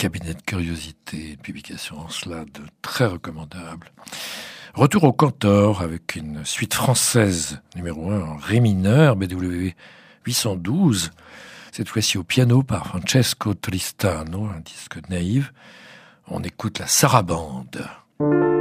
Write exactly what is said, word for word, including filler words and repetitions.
cabinet de curiosité, une publication en cela de très recommandable. Retour au Cantor avec une suite française numéro un en ré mineur, B W huit cent douze, cette fois-ci au piano par Francesco Tristano, un disque naïf. On écoute la Sarabande.